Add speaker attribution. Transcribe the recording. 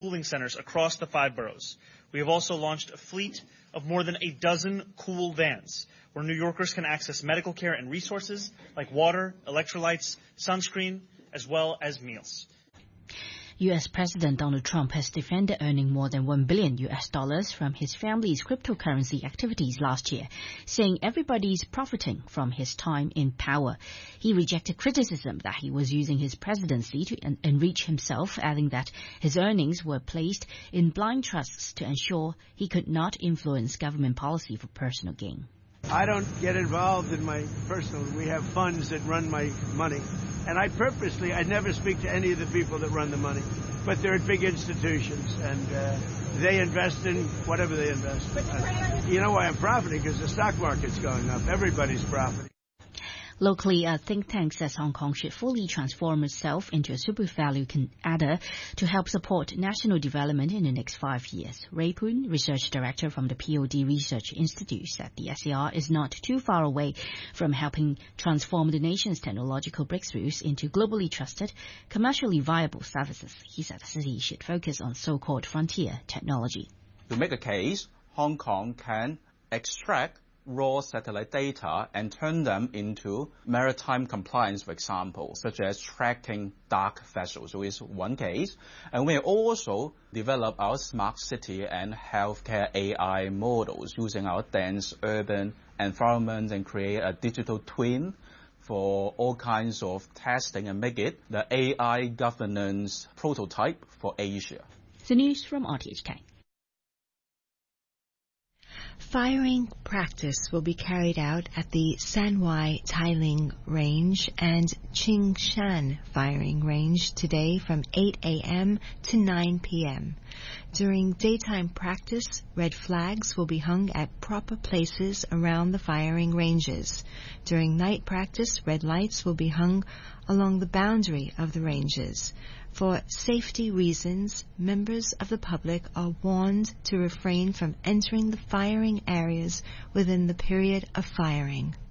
Speaker 1: cooling centers across the 5 boroughs. We have also launched a fleet of more than a dozen cool vans where New Yorkers can access medical care and resources like water, electrolytes, sunscreen, as well as meals.
Speaker 2: U.S. President Donald Trump has defended earning more than $1 billion from his family's cryptocurrency activities last year, saying everybody's profiting from his time in power. He rejected criticism that he was using his presidency to enrich himself, adding that his earnings were placed in blind trusts to ensure he could not influence government policy for personal gain.
Speaker 3: I don't get involved in my personal. We have funds that run my money. And I never speak to any of the people that run the money. But they're at big institutions, and they invest in whatever they invest. You know why I'm profiting? Because the stock market's going up. Everybody's profiting.
Speaker 2: Locally, a think tank says Hong Kong should fully transform itself into a super value adder to help support national development in the next 5 years. Ray Poon, research director from the POD Research Institute, said the SAR is not too far away from helping transform the nation's technological breakthroughs into globally trusted, commercially viable services. He said the city should focus on so-called frontier technology.
Speaker 4: To make a case, Hong Kong can extract raw satellite data and turn them into maritime compliance, for example, such as tracking dark vessels. So it's one case. And we also develop our smart city and healthcare AI models using our dense urban environment and create a digital twin for all kinds of testing and make it the AI governance prototype for Asia.
Speaker 2: The news from RTHK.
Speaker 5: Firing practice will be carried out at the Sanwai Tailing Range and Qingshan Firing Range today from 8 a.m. to 9 p.m. During daytime practice, red flags will be hung at proper places around the firing ranges. During night practice, red lights will be hung along the boundary of the ranges. For safety reasons, members of the public are warned to refrain from entering the firing areas within the period of firing.